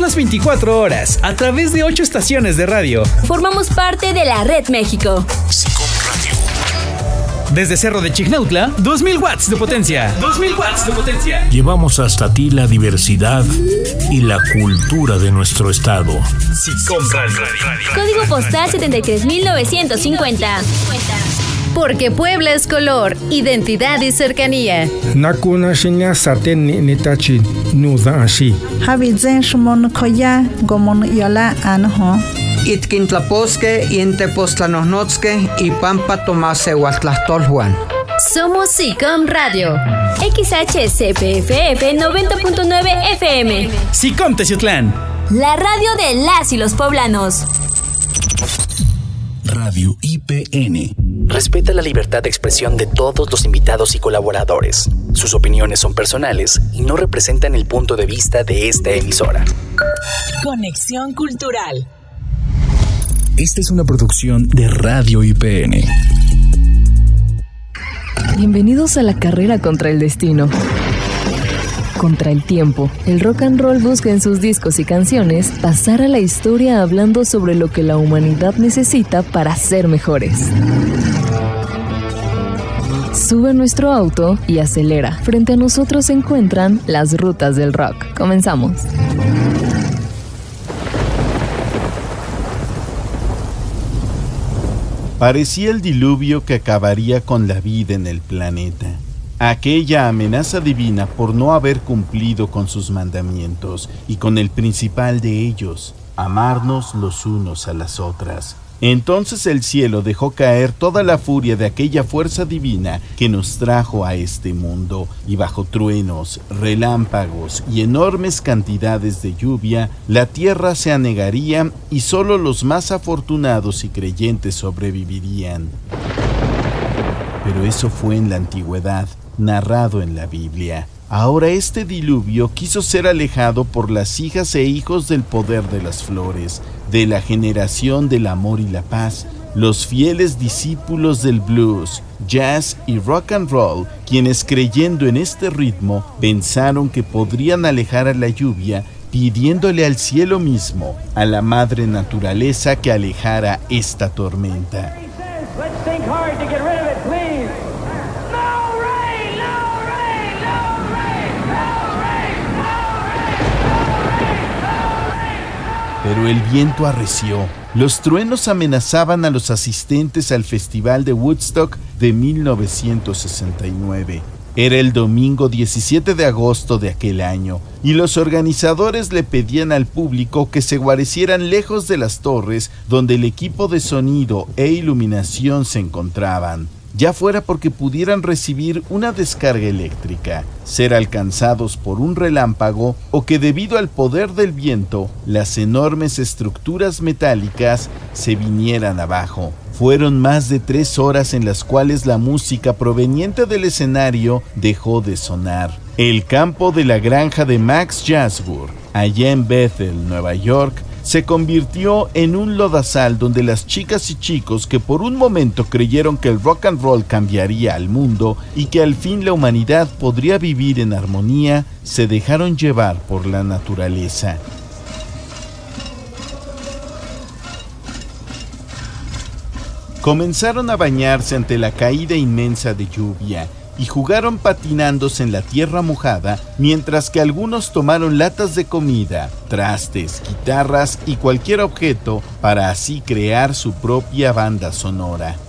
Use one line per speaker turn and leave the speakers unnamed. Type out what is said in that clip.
las 24 horas, a través de 8 estaciones de radio.
Formamos parte de la Red México.
SICOM Radio.
Desde Cerro de Chignautla, 2000 watts de potencia. 2000 watts de potencia.
Llevamos hasta ti la diversidad y la cultura de nuestro estado.
SICOM Radio.
Código postal 73950.
Porque Puebla es color, identidad y cercanía.
Nakuna shinya saten nitachi nuda ashi.
Habizen shmon koya gomon yala anho.
Itkintlaposque y Intepoztlanohnotske y Pampa Tomasehuatlastolhuan.
Somos SICOM Radio.
XHCPFF 90.9 FM.
SICOM Teciutlán.
La radio de las y los poblanos.
Radio IPN.
Respeta la libertad de expresión de todos los invitados y colaboradores. Sus opiniones son personales y no representan el punto de vista de esta emisora.
Conexión Cultural.
Esta es una producción de Radio IPN.
Bienvenidos a la carrera contra el destino. Contra el tiempo, el rock and roll busca en sus discos y canciones pasar a la historia hablando sobre lo que la humanidad necesita para ser mejores. Sube a nuestro auto y acelera. Frente a nosotros se encuentran las rutas del rock. Comenzamos.
Parecía el diluvio que acabaría con la vida en el planeta. Aquella amenaza divina por no haber cumplido con sus mandamientos y con el principal de ellos, amarnos los unos a las otras. Entonces el cielo dejó caer toda la furia de aquella fuerza divina que nos trajo a este mundo, y bajo truenos, relámpagos y enormes cantidades de lluvia, la tierra se anegaría y solo los más afortunados y creyentes sobrevivirían. Pero eso fue en la antigüedad, narrado en la Biblia. Ahora este diluvio quiso ser alejado por las hijas e hijos del poder de las flores, de la generación del amor y la paz, los fieles discípulos del blues, jazz y rock and roll, quienes creyendo en este ritmo pensaron que podrían alejar a la lluvia, pidiéndole al cielo mismo, a la madre naturaleza, que alejara esta tormenta. Pero el viento arreció. Los truenos amenazaban a los asistentes al Festival de Woodstock de 1969. Era el domingo 17 de agosto de aquel año, y los organizadores le pedían al público que se guarecieran lejos de las torres donde el equipo de sonido e iluminación se encontraban, ya fuera porque pudieran recibir una descarga eléctrica, ser alcanzados por un relámpago, o que debido al poder del viento, las enormes estructuras metálicas se vinieran abajo. Fueron más de 3 horas en las cuales la música proveniente del escenario dejó de sonar. El campo de la granja de Max Jasgur, allá en Bethel, Nueva York, se convirtió en un lodazal donde las chicas y chicos que por un momento creyeron que el rock and roll cambiaría al mundo y que al fin la humanidad podría vivir en armonía, se dejaron llevar por la naturaleza. Comenzaron a bañarse ante la caída inmensa de lluvia y jugaron patinándose en la tierra mojada, mientras que algunos tomaron latas de comida, trastes, guitarras y cualquier objeto para así crear su propia banda sonora.